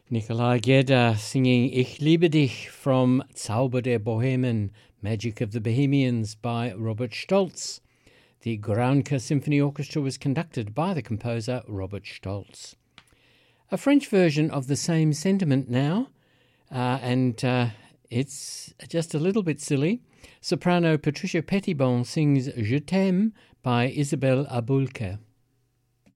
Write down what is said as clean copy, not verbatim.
Nikolai Gedda singing Ich liebe dich from Zauber der Bohemen, Magic of the Bohemians by Robert Stolz. The Groundke Symphony Orchestra was conducted by the composer Robert Stolz. A French version of the same sentiment now, and it's just a little bit silly. Soprano Patricia Pettibon sings Je t'aime by Isabelle Abulke.